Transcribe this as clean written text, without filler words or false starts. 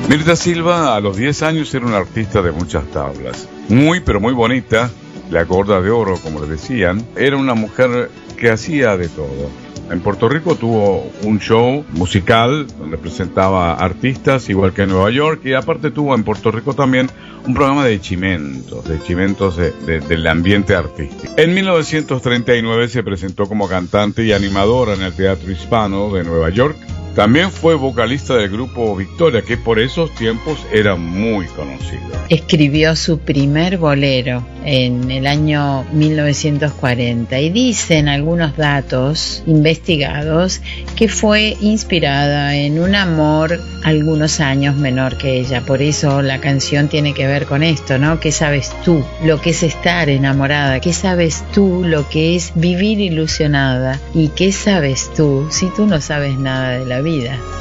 Mirta Silva a los 10 años era una artista de muchas tablas. Muy, pero muy bonita, la gorda de oro, como le decían. Era una mujer que hacía de todo. En Puerto Rico tuvo un show musical donde presentaba artistas, igual que en Nueva York, y aparte tuvo en Puerto Rico también un programa de chimentos del ambiente artístico. En 1939 se presentó como cantante y animadora en el Teatro Hispano de Nueva York. También fue vocalista del grupo Victoria, que por esos tiempos era muy conocido. Escribió su primer bolero en el año 1940 y dicen algunos datos investigados que fue inspirada en un amor algunos años menor que ella. Por eso la canción tiene que ver con esto, ¿no? ¿Qué sabes tú lo que es estar enamorada? ¿Qué sabes tú lo que es vivir ilusionada? ¿Y qué sabes tú si tú no sabes nada de la vida?